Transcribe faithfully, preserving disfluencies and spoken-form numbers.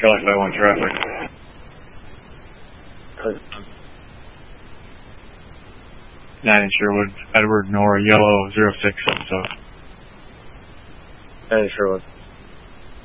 Charlie five one traffic. nine in Sherwood, Edward Nora, yellow, zero six seven seven. nine in Sherwood.